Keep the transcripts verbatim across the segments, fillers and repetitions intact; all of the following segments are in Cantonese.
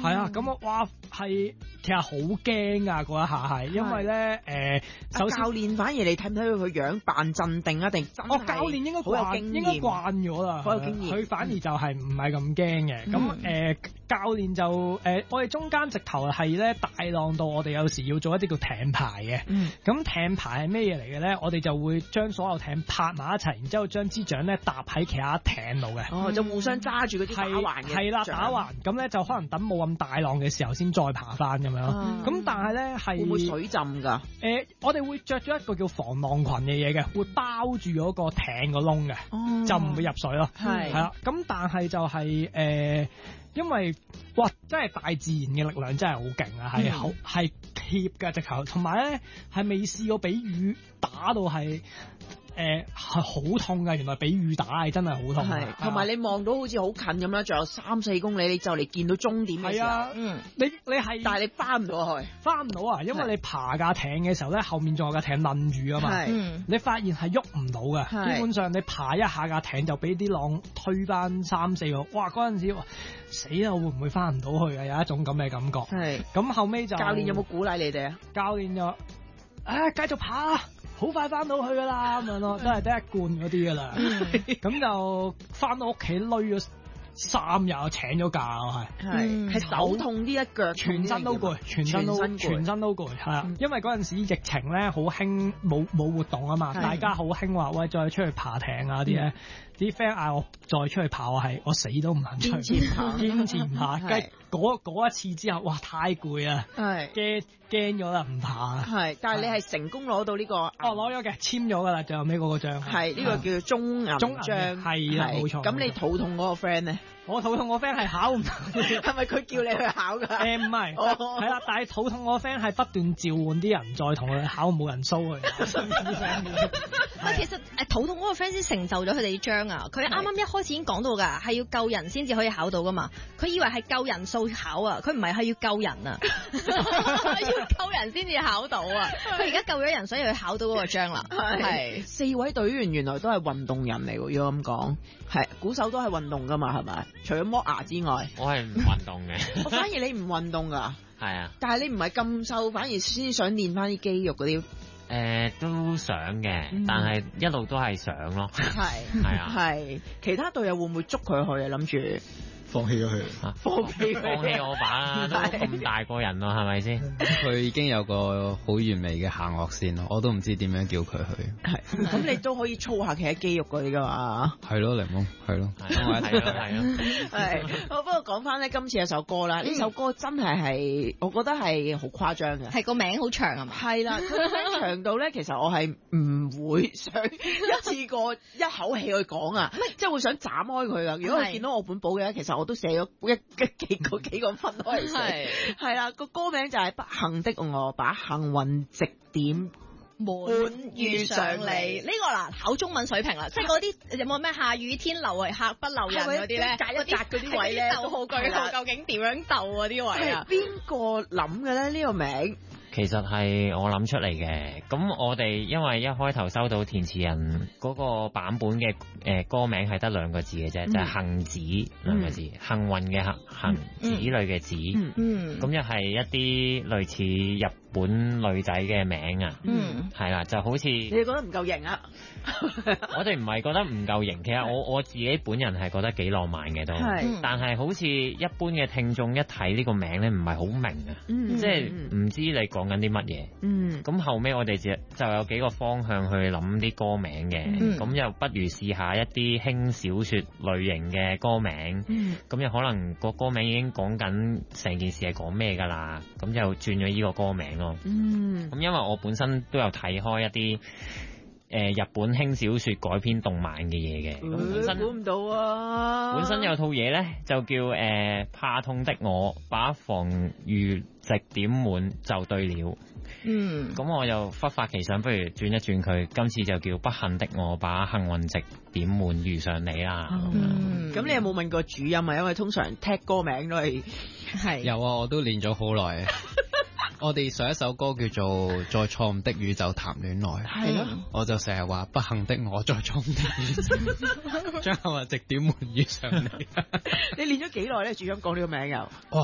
係啊，咁我哇係其實好驚啊嗰一下係，因為咧誒，首先教練反而你睇唔睇到佢樣扮鎮定啊？定真係哦，教練應該好有慣， 經驗應該慣咗啦， 好有經驗。 佢反而就係唔係咁驚嘅。咁誒、 嗯呃，教練就誒、呃，我哋中間直頭係咧大浪到，我哋有時要做一啲叫艇排嘅。咁、 嗯、 艇排係咩嘢嚟嘅咧？我哋就會將所有艇拍埋一齊，然之後將支槳咧搭喺其他艇度嘅。 哦，就互相揸住嗰啲打橫嘅。 係啦，打橫咁咧就可能等冇咁大浪嘅時候先再爬翻咁樣。咁、嗯、但係咧係會唔會水浸㗎？誒、 呃，我哋會着咗一個叫防浪裙嘅嘢嘅，會包住嗰個艇個窿嘅，哦、就唔會入水咯。係係啦，咁但係就係、是、誒、呃，因為哇，真係大自然嘅力量真係好勁啊，係好係貼㗎直頭，同埋咧係未試過俾雨打到係。誒係好痛㗎，原來俾雨打係真係好痛。係， 同埋你望到好似好近咁啦，仲有三四公里，你就嚟見到終點嘅時候。係啊，嗯，你你係，但係你翻唔到去，翻唔到啊，因為你爬架艇嘅時候咧，後面仲有架艇攆住啊嘛。係，嗯，你發現係喐唔到嘅，基本上你爬一下架艇就俾啲浪推翻三四個，哇！嗰陣時哇死啦，會唔會翻唔到去啊？有一種咁嘅感覺。係，咁後尾就教練有冇鼓勵你哋啊？教練就誒、啊、繼續爬啦。好快翻到去噶啦，咁樣咯，都係得一罐嗰啲噶啦，咁就翻到屋企累咗三日，請咗假係，係係手痛啲一腳，全身都攰，全身都全身都攰，係啊，嗯、因為嗰陣時疫情咧好興冇冇活動啊嘛，大家好興話喂再出去爬艇啊啲咧，啲 friend 嗌我再出去爬，我係我死都唔肯出去，堅持爬，堅持唔爬，嗰嗰一次之後，哇太攰啊，係驚驚咗啦，唔爬。係，但係你係成功攞到呢、這個，哦攞咗嘅，簽咗噶啦，最後尾嗰個章。係呢、這個叫做中銀章，係啦，冇錯。咁你肚痛嗰個 friend 咧？我肚痛我 friend 係考唔到，係咪佢叫你去考㗎？誒唔係，係啦，但係肚痛我 friend 係不斷召喚啲人再同佢考，冇人蘇佢。 喂，其實誒肚痛嗰個 friend 先成就咗佢哋章啊！佢啱啱一開始已經講到㗎，係要救人先至可以考到㗎嘛。佢以為係救人數考啊，佢唔係係要救人啊，要救人先至考到啊。佢而家救咗人，所以佢考到嗰個章啦。係四位隊員原來都係運動人嚟喎，如果咁講，係鼓手都係運動㗎嘛，係咪？除咗剝牙之外， 我係唔運動嘅。 我反而你唔運動㗎， 係啊。 但係你唔係咁瘦，反而先想練翻啲肌肉嗰啲。 誒、呃，都想嘅，嗯、但係一路都係想咯。係係啊， 係其他隊友會唔會捉佢去啊？諗住放棄咗佢， 放棄放棄我把啦，都咁大個人咯，係咪先？ 佢已經有個好完美嘅下顎線咯，我都唔知點樣叫佢去。 係，咁你都可以操下其他肌肉嗰啲噶嘛？ 係咯，檸檬，係咯， 係咯，係咯， 係。好，不過講翻咧，今次有首歌啦，呢、嗯、首歌真係係，我覺得係好誇張嘅， 係個名好長啊嘛。 係啦，佢喺長度咧，其實我係唔會想一次過一口氣去講啊，即係會想斬開佢噶。如果你見到我本簿嘅，其實我都寫咗一一幾個幾個分開嚟寫。係啦，個歌名就係不幸的我，把幸運值點滿遇上你。 呢、這個嗱考中文水平啦，即係嗰啲有冇咩下雨天留為客不留人嗰啲咧？ 隔一格嗰啲位咧， 逗號句號究竟點樣逗啊？啲位啊？ 邊個諗嘅咧？呢、這個名？ 其實係我諗出嚟嘅，咁我哋因為一開頭收到填詞人嗰個版本嘅誒歌名係得兩個字嘅啫，嗯、就係幸子兩個字，嗯、幸運嘅幸，幸子女嘅子，嗯，咁又係一啲類似日本女仔嘅名啊，嗯，係啦，就好似你哋覺得唔夠型啊？ 我哋唔係覺得唔夠型，其實我我自己本人係覺得幾浪漫嘅都，係，但係好似一般嘅聽眾一睇呢個名咧，唔係好明啊，嗯、即係唔知你講緊啲乜嘢，嗯，咁後尾我哋就就有幾個方向去諗啲歌名嘅，咁、嗯、又不如試下一啲輕小說類型嘅歌名，咁、嗯、又可能個歌名已經講緊成件事係講咩噶啦，咁就轉咗呢個歌名咯，嗯，咁因為我本身都有睇開一啲。誒、呃，日本輕小說改編動漫嘅嘢嘅，咁本身估唔到啊！本身有套嘢咧，就叫誒、呃、怕痛的我，把防禦值點滿就對了。嗯，咁我又忽發奇想，不如轉一轉佢，今次就叫不幸的我，把幸運值點滿遇上你啦。 嗯，咁、嗯、你有冇問過主音啊？因為通常踢歌名都係係有啊，我都練咗好耐。我哋上一首歌叫做《在錯誤的宇宙談戀愛》，係咯，我就成日話不幸的我在錯誤的宇宙，將幸運值點滿遇上你。 你練咗幾耐咧？主音講呢個名又？ 哇！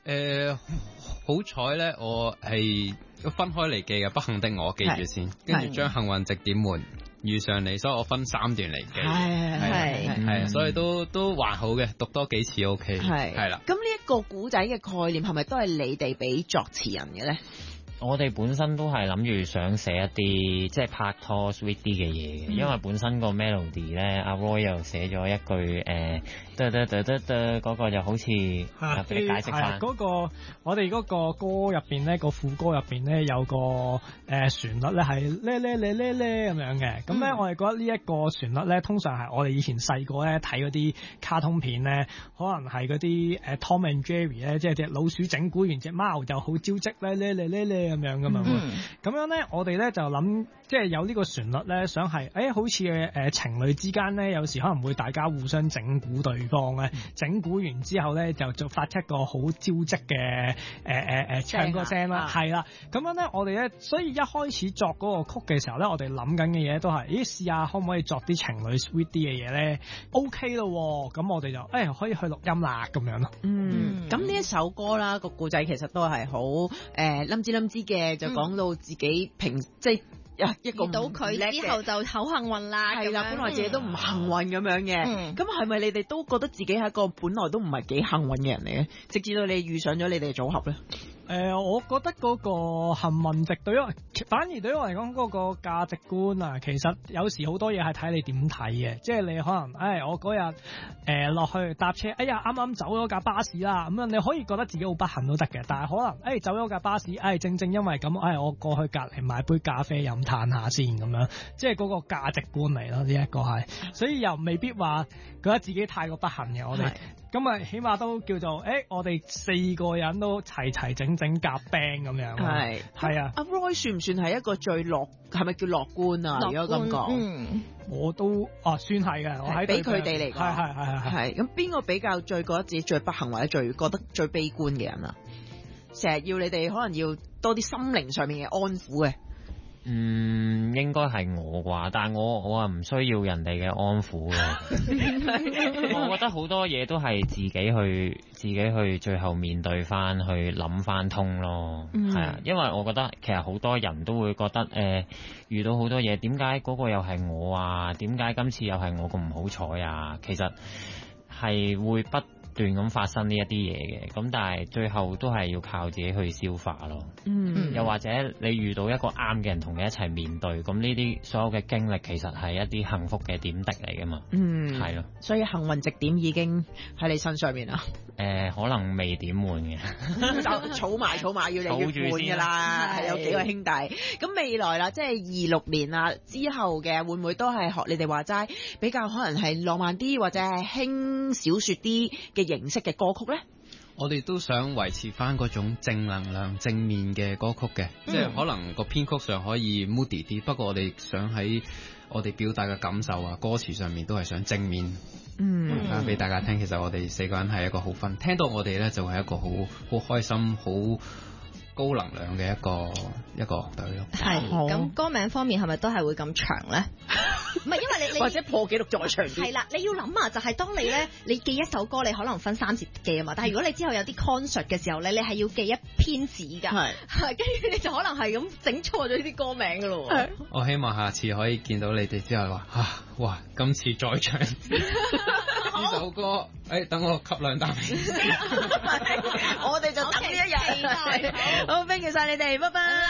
誒、呃，好彩咧，我係分開嚟記嘅，不幸的我記住先，跟住將幸運值點門遇上你，所以我分三段嚟記，係係係，所以都都還好嘅，讀多幾次 OK，係係啦。 咁呢一個古仔嘅概念係咪都係你哋俾作詞人嘅咧？ 我哋本身都係諗住想寫一啲即係拍拖 sweet 啲嘅嘢嘅，因為本身個 melody 咧，阿 Roy 又寫咗一句誒，得得得得得嗰個就好似啊，俾你解釋翻嗰個我哋嗰個歌入邊咧，個副歌入邊咧有個誒旋律咧係咧咧咧咧咧咁樣嘅，咁咧我哋覺得呢一個旋律咧，通常係我哋以前細個咧睇嗰啲卡通片咧，可能係嗰啲誒 Tom and Jerry 咧，即係隻老鼠整蠱完隻貓就好招積咧咧咧咧咧咁樣噶嘛，咁、嗯、樣咧我哋咧就諗，即係有呢個旋律咧，想係誒、欸、好似誒、呃、情侶之間咧，有時可能會大家互相整蠱對方咧，整蠱完之後咧就就發出一個好招積嘅誒誒誒唱歌聲啦，係啦，咁樣咧我哋咧，所以一開始作嗰個曲嘅時候咧，我哋諗緊嘅嘢都係，咦試下可唔可以作啲情侶 sweet 啲嘅嘢咧 ？OK 咯，咁我哋就誒、欸、可以去錄音啦咁樣咯。 嗯，咁呢一首歌啦，個故仔其實都係好誒冧吱冧吱嘅。就講到自己平、嗯、即係一個遇到佢之後就好幸運啦，係啦，本來自己都唔幸運咁樣嘅。咁係咪你哋都覺得自己係一個本來都唔係幾幸運嘅人嚟咧？直至到你遇上咗你哋嘅組合咧？ 誒、呃，我覺得嗰個幸運值對於我，反而對於我嚟講嗰個價值觀啊，其實有時好多嘢係睇你點睇嘅，即係你可能，誒、哎，我嗰日誒落去搭車，哎呀，啱啱走咗架巴士啦，咁樣你可以覺得自己好不幸都得嘅，但係可能，誒、哎，走咗架巴士，誒、哎，正正因為咁，誒、哎，我過去隔籬買杯咖啡飲嘆下先咁樣，即係嗰個價值觀嚟咯，呢、這、一個係，所以又未必話覺得自己太過不幸嘅，我哋。咁啊，起碼都叫做，誒、欸，我哋四個人都齊齊整整夾 band 咁樣。係係啊。阿 Roy 算唔算係一個最樂，係咪叫樂觀啊？如果咁講，嗯，我都啊，算係嘅。我喺俾佢哋嚟講，係係係係係。咁邊個比較最覺得自己最不幸或者最覺得最悲觀嘅人啊？成日要你哋可能要多啲心靈上面嘅安撫嘅。 嗯，應該係我啩，但係我我啊唔需要人哋嘅安撫嘅。我覺得好多嘢都係自己去自己去最後面對翻，去諗翻通咯。係、嗯、啊，因為我覺得其實好多人都會覺得誒、呃、遇到好多嘢，點解嗰個又係我啊？點解今次又係我咁唔好彩啊？其實係會不斷咁發生呢一啲嘢嘅，咁但係最後都係要靠自己去消化咯。嗯，又或者你遇到一個啱嘅人同你一齊面對，咁呢啲所有嘅經歷其實係一啲幸福嘅點滴嚟噶嘛。嗯，係咯。所以幸運值點已經喺你身上面啦。誒、呃，可能未點滿嘅，就儲埋儲埋要你要換噶啦，係有幾個兄弟。咁未來啦，即係二六年啊之後嘅，會唔會都係學你哋話齋，比較可能係浪漫啲或者係輕小說啲嘅形式嘅歌曲咧？我哋都想維持翻嗰種正能量、正面嘅歌曲嘅，嗯、即係可能個編曲上可以 moody 啲，不過我哋想喺我哋表達嘅感受啊、歌詞上面都係想正面，嗯，俾、嗯、大家聽。其實我哋四個人係一個好分，聽到我哋咧就係一個好好開心、好高能量嘅一個一個樂隊咯。係，咁歌名方面係咪都係會咁長咧？唔係，因為你你或者破紀錄再長啲。係啦，你要諗啊，就係、是、當你咧，你記一首歌，你可能分三節記啊嘛。但係如果你之後有啲 concert 嘅時候咧，你係要記一篇紙㗎。係，係，跟住你就可能係咁整錯咗呢啲歌名㗎咯。係。我希望下次可以見到你哋之後話啊，哇！今次再唱呢首歌，誒、哎，等我吸兩啖氣。我哋就等呢一日。好，thank you 晒你哋，拜拜。